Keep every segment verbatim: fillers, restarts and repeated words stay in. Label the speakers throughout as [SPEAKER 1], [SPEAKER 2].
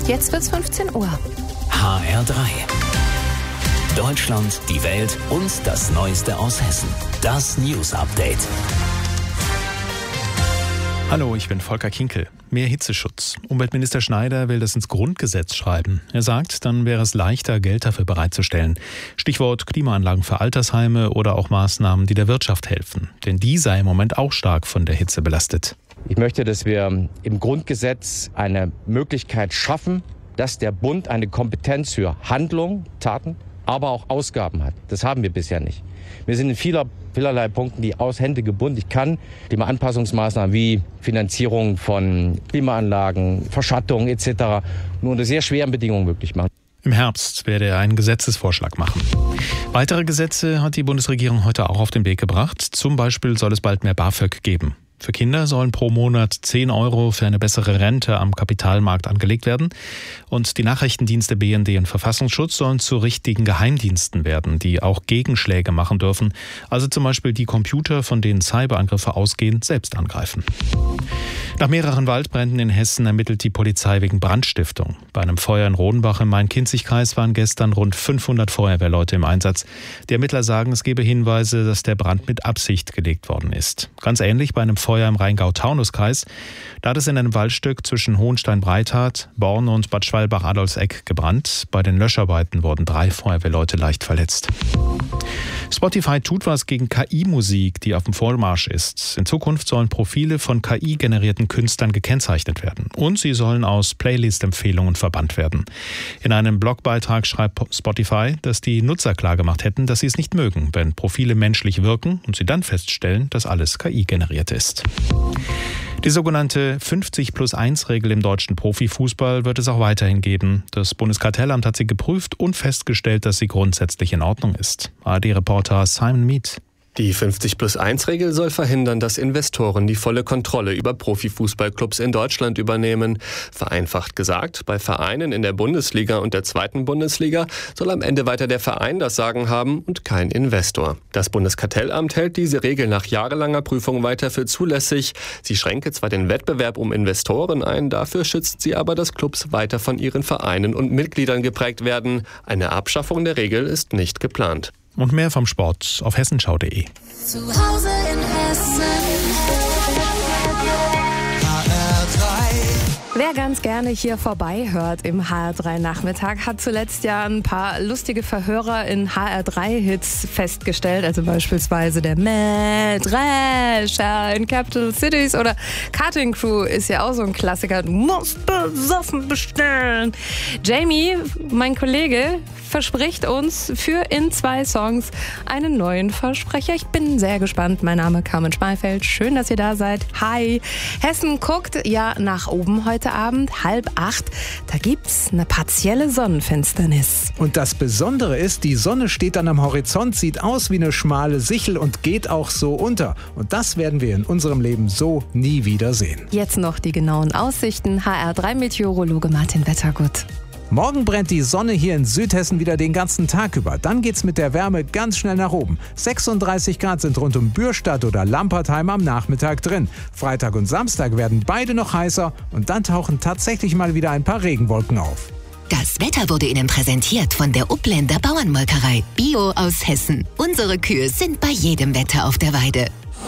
[SPEAKER 1] Jetzt wird's fünfzehn Uhr.
[SPEAKER 2] H R drei. Deutschland, die Welt und das Neueste aus Hessen. Das News Update.
[SPEAKER 3] Hallo, ich bin Volker Kinkel. Mehr Hitzeschutz. Umweltminister Schneider will das ins Grundgesetz schreiben. Er sagt, dann wäre es leichter, Geld dafür bereitzustellen. Stichwort Klimaanlagen für Altersheime oder auch Maßnahmen, die der Wirtschaft helfen. Denn die sei im Moment auch stark von der Hitze belastet.
[SPEAKER 4] Ich möchte, dass wir im Grundgesetz eine Möglichkeit schaffen, dass der Bund eine Kompetenz für Handlung, Taten, aber auch Ausgaben hat. Das haben wir bisher nicht. Wir sind in vieler, vielerlei Punkten die aus Hände gebunden. Ich kann Klimaanpassungsmaßnahmen wie Finanzierung von Klimaanlagen, Verschattung et cetera nur unter sehr schweren Bedingungen möglich machen.
[SPEAKER 3] Im Herbst werde er einen Gesetzesvorschlag machen. Weitere Gesetze hat die Bundesregierung heute auch auf den Weg gebracht. Zum Beispiel soll es bald mehr BAföG geben. Für Kinder sollen pro Monat zehn Euro für eine bessere Rente am Kapitalmarkt angelegt werden. Und die Nachrichtendienste B N D und Verfassungsschutz sollen zu richtigen Geheimdiensten werden, die auch Gegenschläge machen dürfen. Also zum Beispiel die Computer, von denen Cyberangriffe ausgehen, selbst angreifen. Nach mehreren Waldbränden in Hessen ermittelt die Polizei wegen Brandstiftung. Bei einem Feuer in Rodenbach im Main-Kinzig-Kreis waren gestern rund fünfhundert Feuerwehrleute im Einsatz. Die Ermittler sagen, es gebe Hinweise, dass der Brand mit Absicht gelegt worden ist. Ganz ähnlich bei einem Feuer im Rheingau-Taunus-Kreis. Da hat es in einem Waldstück zwischen Hohenstein-Breithardt, Born und Bad Schwalbach-Adolfseck gebrannt. Bei den Löscharbeiten wurden drei Feuerwehrleute leicht verletzt. Spotify tut was gegen K I-Musik, die auf dem Vormarsch ist. In Zukunft sollen Profile von K I-generierten Künstlern gekennzeichnet werden. Und sie sollen aus Playlist-Empfehlungen verbannt werden. In einem Blogbeitrag schreibt Spotify, dass die Nutzer klargemacht hätten, dass sie es nicht mögen, wenn Profile menschlich wirken und sie dann feststellen, dass alles K I generiert ist. Die sogenannte fünfzig plus eins Regel im deutschen Profifußball wird es auch weiterhin geben. Das Bundeskartellamt hat sie geprüft und festgestellt, dass sie grundsätzlich in Ordnung ist. A R D-Reporter Simon Mead.
[SPEAKER 5] Die fünfzig plus eins Regel soll verhindern, dass Investoren die volle Kontrolle über Profifußballclubs in Deutschland übernehmen. Vereinfacht gesagt, bei Vereinen in der Bundesliga und der zweiten Bundesliga soll am Ende weiter der Verein das Sagen haben und kein Investor. Das Bundeskartellamt hält diese Regel nach jahrelanger Prüfung weiter für zulässig. Sie schränke zwar den Wettbewerb um Investoren ein, dafür schützt sie aber, dass Clubs weiter von ihren Vereinen und Mitgliedern geprägt werden. Eine Abschaffung der Regel ist nicht geplant.
[SPEAKER 3] Und mehr vom Sport auf hessenschau punkt de.
[SPEAKER 6] Zu Hause in Hessen. H R drei.
[SPEAKER 1] Wer ganz gerne hier vorbei hört im H R drei Nachmittag, hat zuletzt ja ein paar lustige Verhörer in H R drei Hits festgestellt. Also beispielsweise der Mähdrescher in Capital Cities oder Cutting Crew ist ja auch so ein Klassiker. Du musst besoffen bestellen. Jamie, mein Kollege, verspricht uns für in zwei Songs einen neuen Versprecher. Ich bin sehr gespannt. Mein Name ist Carmen Schmalfeld. Schön, dass ihr da seid. Hi. Hessen guckt ja nach oben heute Abend, halb acht. Da gibt's eine partielle Sonnenfinsternis.
[SPEAKER 7] Und das Besondere ist, die Sonne steht dann am Horizont, sieht aus wie eine schmale Sichel und geht auch so unter. Und das werden wir in unserem Leben so nie wieder sehen.
[SPEAKER 1] Jetzt noch die genauen Aussichten. H R drei Meteorologe Martin Wettergut.
[SPEAKER 7] Morgen brennt die Sonne hier in Südhessen wieder den ganzen Tag über. Dann geht's mit der Wärme ganz schnell nach oben. sechsunddreißig Grad sind rund um Bürstadt oder Lampertheim am Nachmittag drin. Freitag und Samstag werden beide noch heißer und dann tauchen tatsächlich mal wieder ein paar Regenwolken auf.
[SPEAKER 8] Das Wetter wurde Ihnen präsentiert von der Upländer Bauernmolkerei. Bio aus Hessen. Unsere Kühe sind bei jedem Wetter auf der Weide.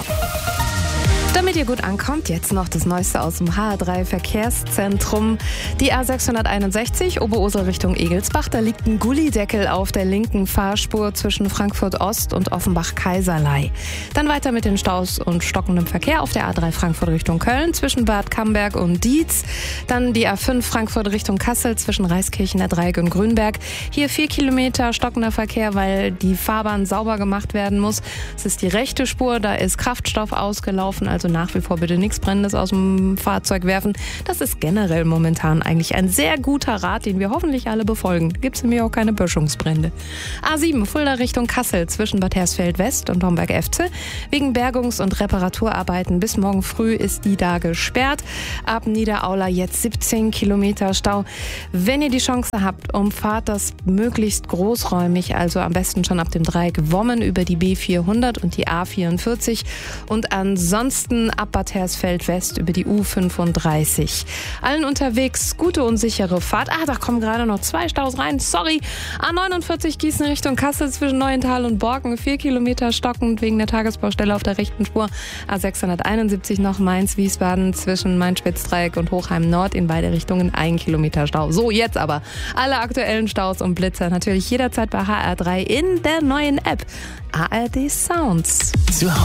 [SPEAKER 1] Damit ihr gut ankommt, jetzt noch das Neueste aus dem H R drei Verkehrszentrum. Die A sechshunderteinundsechzig, Oberursel Richtung Egelsbach. Da liegt ein Gullideckel auf der linken Fahrspur zwischen Frankfurt Ost und Offenbach-Kaiserlei. Dann weiter mit den Staus und stockendem Verkehr auf der A drei Frankfurt Richtung Köln zwischen Bad Camberg und Dietz. Dann die A fünf Frankfurt Richtung Kassel zwischen Reiskirchen, der Dreieck und Grünberg. Hier vier Kilometer stockender Verkehr, weil die Fahrbahn sauber gemacht werden muss. Es ist die rechte Spur, da ist Kraftstoff ausgelaufen, also nach wie vor bitte nichts Brennendes aus dem Fahrzeug werfen. Das ist generell momentan eigentlich ein sehr guter Rat, den wir hoffentlich alle befolgen. Gibt es nämlich auch keine Böschungsbrände. A sieben, Fulda Richtung Kassel zwischen Bad Hersfeld West und Homberg-Efze. Wegen Bergungs- und Reparaturarbeiten bis morgen früh ist die da gesperrt. Ab Niederaula jetzt siebzehn Kilometer Stau. Wenn ihr die Chance habt, umfahrt das möglichst großräumig, also am besten schon ab dem Dreieck Wommen über die B vierhundert und die A vierundvierzig. Und ansonsten ab Bad Hersfeld West über die U fünfunddreißig. Allen unterwegs gute und sichere Fahrt. Ah, da kommen gerade noch zwei Staus rein. Sorry. A neunundvierzig Gießen Richtung Kassel zwischen Neuental und Borken. Vier Kilometer stockend wegen der Tagesbaustelle auf der rechten Spur. A sechshunderteinundsiebzig noch Mainz-Wiesbaden zwischen Main-Spitz-Dreieck und Hochheim Nord in beide Richtungen. Ein Kilometer Stau. So, jetzt aber alle aktuellen Staus und Blitzer natürlich jederzeit bei H R drei in der neuen App A R D Sounds.
[SPEAKER 2] Zu